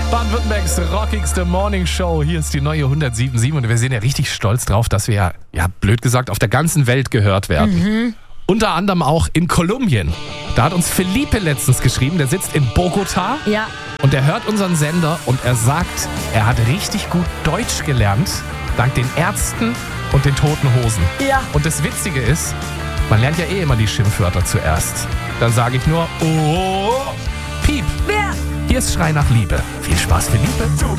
Baden-Württembergs rockigste Morningshow. Hier ist die neue 107.7 und wir sind ja richtig stolz drauf, dass wir, ja blöd gesagt, auf der ganzen Welt gehört werden. Unter anderem auch in Kolumbien. Da hat uns Felipe letztens geschrieben, der sitzt in Bogotá. Ja. Und er hört unseren Sender und er sagt, er hat richtig gut Deutsch gelernt, dank den Ärzten und den Toten Hosen. Ja. Und das Witzige ist, man lernt ja eh immer die Schimpfwörter zuerst. Dann sage ich nur, oh, piep. Wer? Hier ist Schrei nach Liebe. Viel Spaß, Felipe.